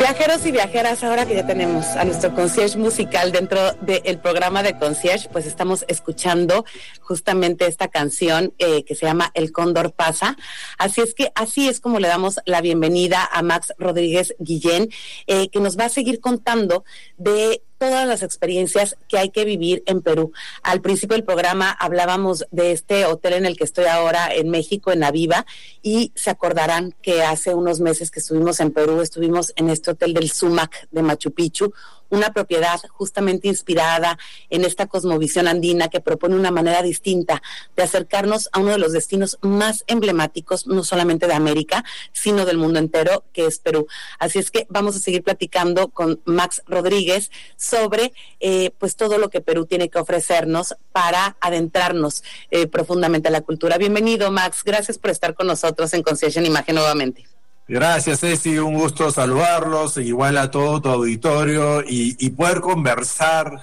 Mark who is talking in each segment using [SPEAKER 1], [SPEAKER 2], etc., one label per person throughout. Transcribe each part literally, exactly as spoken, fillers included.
[SPEAKER 1] Viajeros y viajeras, ahora que ya tenemos a nuestro concierge musical dentro del programa de concierge, pues estamos escuchando justamente esta canción eh, que se llama El Cóndor Pasa. Así es que así es como le damos la bienvenida a Max Rodríguez Guillén, eh, que nos va a seguir contando de todas las experiencias que hay que vivir en Perú. Al principio del programa hablábamos de este hotel en el que estoy ahora en México, en Aviva, y se acordarán que hace unos meses que estuvimos en Perú, estuvimos en este hotel del Sumac de Machu Picchu, una propiedad justamente inspirada en esta cosmovisión andina que propone una manera distinta de acercarnos a uno de los destinos más emblemáticos, no solamente de América, sino del mundo entero, que es Perú. Así es que vamos a seguir platicando con Max Rodríguez sobre eh, pues todo lo que Perú tiene que ofrecernos para adentrarnos eh, profundamente a la cultura. Bienvenido, Max, gracias por estar con nosotros en Concierge en Imagen nuevamente.
[SPEAKER 2] Gracias, Ceci, un gusto saludarlos, igual a todo tu auditorio y, y poder conversar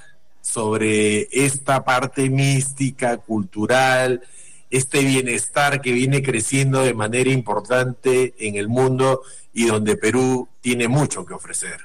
[SPEAKER 2] sobre esta parte mística, cultural, este bienestar que viene creciendo de manera importante en el mundo y donde Perú tiene mucho que ofrecer.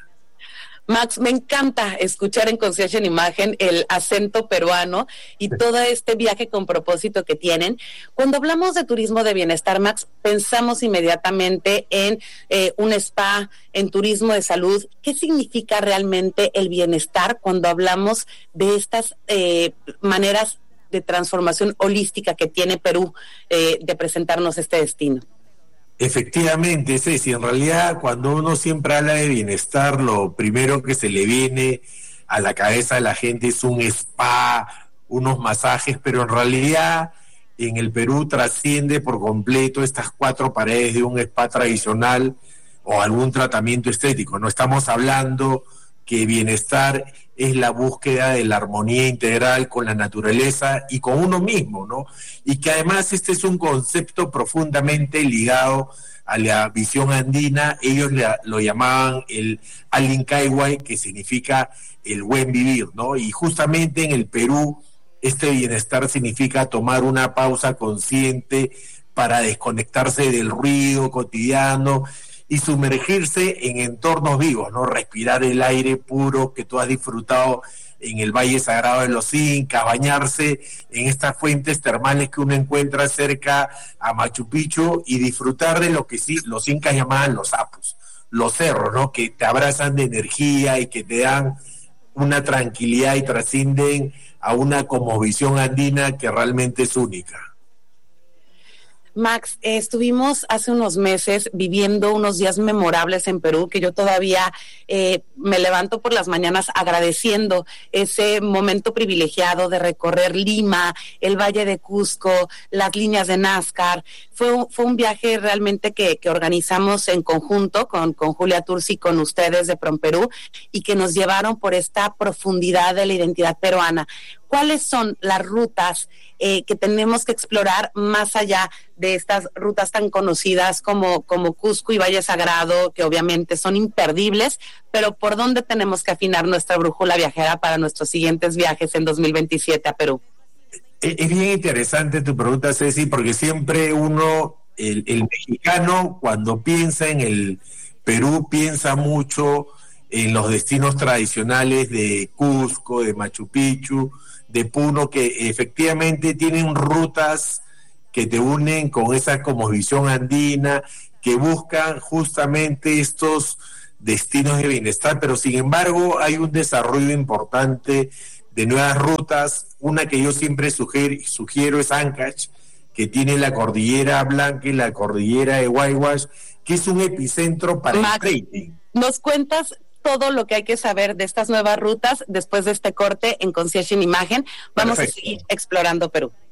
[SPEAKER 1] Max, me encanta escuchar en Concierge en Imagen el acento peruano y todo este viaje con propósito que tienen. Cuando hablamos de turismo de bienestar, Max, pensamos inmediatamente en eh, un spa, en turismo de salud. ¿Qué significa realmente el bienestar cuando hablamos de estas eh, maneras de transformación holística que tiene Perú eh, de presentarnos este destino?
[SPEAKER 2] Efectivamente, Ceci, en realidad cuando uno siempre habla de bienestar, lo primero que se le viene a la cabeza de la gente es un spa, unos masajes, pero en realidad en el Perú trasciende por completo estas cuatro paredes de un spa tradicional o algún tratamiento estético. No estamos hablando que bienestar es la búsqueda de la armonía integral con la naturaleza y con uno mismo, ¿no? Y que además este es un concepto profundamente ligado a la visión andina. Ellos le, lo llamaban el Alincaiway, que significa el buen vivir, ¿no? Y justamente en el Perú este bienestar significa tomar una pausa consciente para desconectarse del ruido cotidiano y sumergirse en entornos vivos, ¿no? Respirar el aire puro que tú has disfrutado en el Valle Sagrado de los Incas, bañarse en estas fuentes termales que uno encuentra cerca a Machu Picchu y disfrutar de lo que sí los incas llamaban los apus, los cerros, ¿no? Que te abrazan de energía y que te dan una tranquilidad y trascienden a una cosmovisión andina que realmente es única.
[SPEAKER 1] Max, eh, estuvimos hace unos meses viviendo unos días memorables en Perú, que yo todavía eh, me levanto por las mañanas agradeciendo ese momento privilegiado de recorrer Lima, el Valle de Cusco, las líneas de Nazca. Fue un, fue un viaje realmente que, que organizamos en conjunto con, con Julia Tursi y con ustedes de PromPerú y que nos llevaron por esta profundidad de la identidad peruana. ¿Cuáles son las rutas eh, que tenemos que explorar más allá de estas rutas tan conocidas como, como Cusco y Valle Sagrado, que obviamente son imperdibles, pero por dónde tenemos que afinar nuestra brújula viajera para nuestros siguientes viajes en dos mil veintisiete a Perú?
[SPEAKER 2] Es bien interesante tu pregunta, Ceci, porque siempre uno, el, el mexicano, cuando piensa en el Perú, piensa mucho en los destinos tradicionales de Cusco, de Machu Picchu, de Puno, que efectivamente tienen rutas que te unen con esa cosmovisión andina, que buscan justamente estos destinos de bienestar, pero sin embargo hay un desarrollo importante de nuevas rutas. Una que yo siempre sugiero, sugiero es Ancash, que tiene la Cordillera Blanca y la Cordillera de Huayhuash, que es un epicentro para
[SPEAKER 1] Max,
[SPEAKER 2] el trading.
[SPEAKER 1] ¿Nos cuentas todo lo que hay que saber de estas nuevas rutas después de este corte en Concierge en Imagen? Vamos Perfecto. A seguir explorando Perú.